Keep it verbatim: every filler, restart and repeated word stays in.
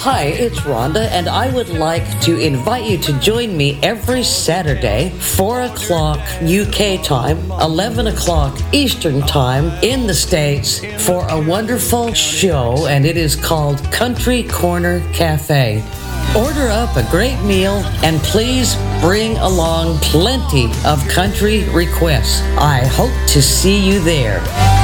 Hi, it's Rhonda, and I would like to invite you to join me every Saturday, four o'clock U K time, eleven o'clock Eastern time in the States for a wonderful show, and it is called Country Corner Cafe. Order up a great meal and please bring along plenty of country requests. I hope to see you there.